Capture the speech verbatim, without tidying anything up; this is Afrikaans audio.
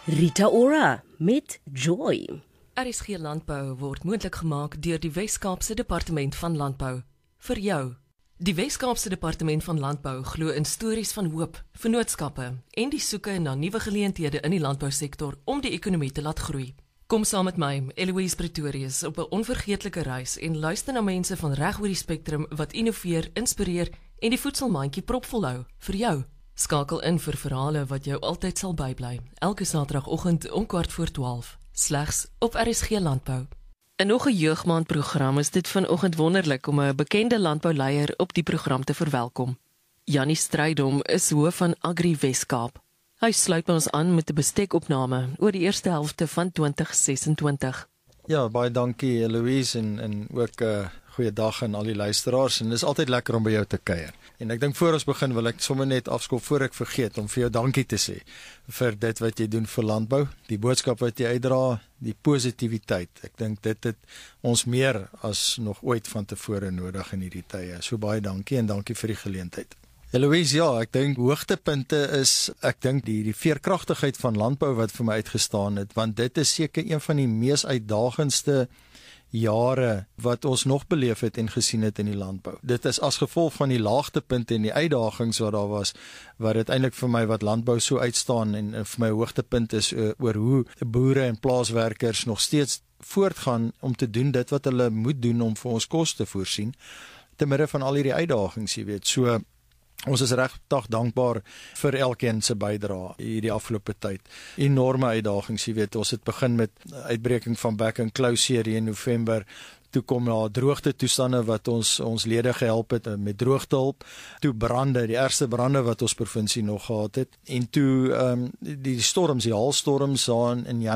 Rita Ora met Joy. R S G Landbou word moontlik gemaak deur die Wes-Kaapse Departement van Landbou. Vir jou. Die Wes-Kaapse Departement van Landbou glo in stories van hoop, vennootskappe en die soeke na nuwe geleenthede in die landbousektor om die ekonomie te laat groei. Kom saam met my, Eloise Pretorius, op 'n onvergeetlike reis en luister na mense van reg oor die spektrum wat innoveer, inspireer en die voedselmandjie propvol hou vir jou. Skakel in vir verhale wat jou altyd sal bybly. Elke Saterdagoggend om kwart voor twaalf, slegs op R S G Landbou. In nog 'n jeugmaandprogram is dit vanoggend wonderlik om 'n bekende landbouleier op die program te verwelkom. Jannie Strydom is hoof van Agri Wes-Kaap. Hy sluit by ons aan met 'n bestekopname oor die eerste helfte van twintig sesentwintig. Ja, baie dankie Louise en en ook 'n uh, goeie dag aan al die luisteraars en dit is altyd lekker om by jou te kuier. En ek dink voor ons begin wil ek sommer net afskop voor ek vergeet om vir jou dankie te sê vir dit wat jy doen vir landbou, die boodskap wat jy uitdra, die positiwiteit. Ek dink dit het ons meer as nog ooit van tevore nodig in hierdie tye. So baie dankie en dankie vir die geleentheid. Louise, ja, ek dink hoogtepunte is, ek dink die, die veerkragtigheid van landbou wat vir my uitgestaan het, want dit is seker een van die mees uitdagendste jare wat ons nog beleef het en gesien het in die landbou. Dit is as gevolg van die laagtepunte en die uitdagings wat daar was, wat dit eintlik vir my wat landbou so uitstaan en, en vir my hoogtepunt is uh, oor hoe boere en plaaswerkers nog steeds voortgaan om te doen dit wat hulle moet doen om vir ons kos te voorsien, te midde van al hierdie uitdagings, jy weet. So ons is regtig dankbaar vir elkeen se bydrae hierdie afgelope tyd. Enorme uitdagings, jy weet, ons het begin met uitbreking van back and claw serie in November. Toe kom daar droogte toestande wat ons ons lede gehelp het met droogtehulp. Toe brande, die ergste brande wat ons provinsie nog gehad het. En toe um, die storms, die haalstorms daar in